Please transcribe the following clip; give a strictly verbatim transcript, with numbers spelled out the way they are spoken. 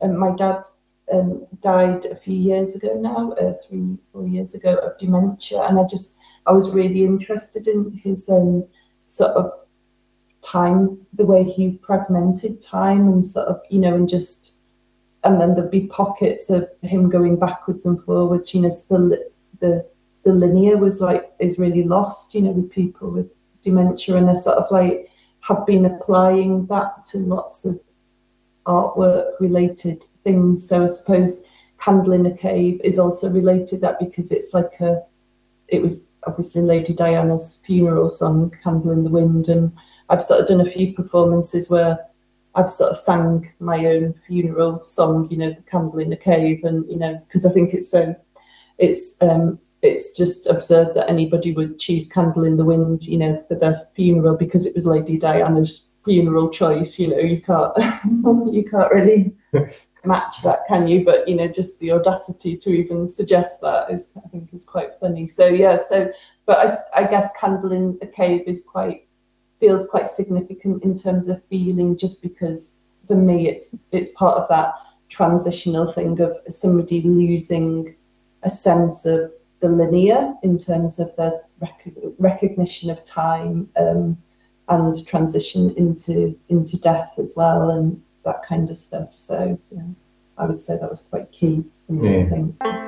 um, my dad um, died a few years ago now, uh, three, four years ago, of dementia, and I just, I was really interested in his um, sort of time, the way he fragmented time, and sort of, you know, and just, and then there'd be pockets of him going backwards and forwards, you know, so the, the, the linear was like, is really lost, you know, with people with dementia, and I sort of like have been applying that to lots of artwork related things. So I suppose Candle in a Cave is also related to that, because it's like a, it was obviously Lady Diana's funeral song, Candle in the Wind, and I've sort of done a few performances where I've sort of sang my own funeral song, you know, the Candle in a Cave, and you know, because I think it's so, it's um, it's just absurd that anybody would choose Candle in the Wind, you know, for their funeral because it was Lady Diana's funeral choice. You know, you can't you can't really match that, can you? But you know, just the audacity to even suggest that is, I think, is quite funny. So yeah, so but I, I guess Candle in a Cave is quite, feels quite significant in terms of feeling, just because for me it's it's part of that transitional thing of somebody losing a sense of the linear in terms of the rec- recognition of time, um, and transition into into death as well, and that kind of stuff. So yeah, I would say that was quite key for me, yeah. I think.